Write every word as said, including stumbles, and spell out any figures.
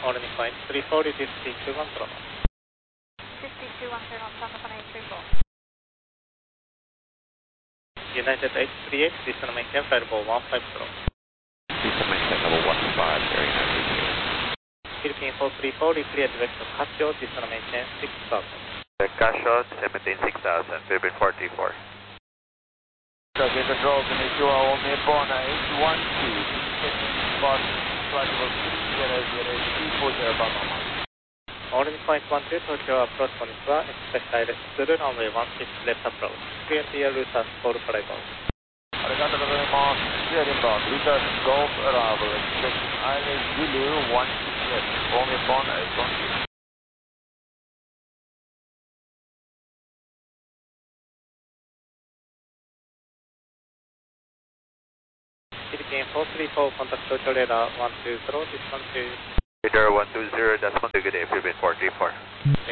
Holding point three four, it is C two one zero. C two one zero, Santa Fe three four. United eight three eight, descend and maintain flight level one five zero. Descend and maintain level one five, very nice. Philippine four three four, clear direct to Casio, descend and maintain six thousand. Casio, descend and maintain six thousand, Philippine four three four. Traffic control, Peninsula, Omni Bona eight one two, spot, flight level three zero zero, three four zero, Papa. Holding point one two, Tokyo approach Konnichiwa, expect direct through runway one six left approach. Clear the route as four five zero. ありがとうございます。Clear inbound, return Gulf arrival, expect Island Zulu one six left, Omni Bona eight one two. Philippine four three four, contact Tokyo radar one two zero, distance to Radar one two zero, that's one, good day, Philippine four three four.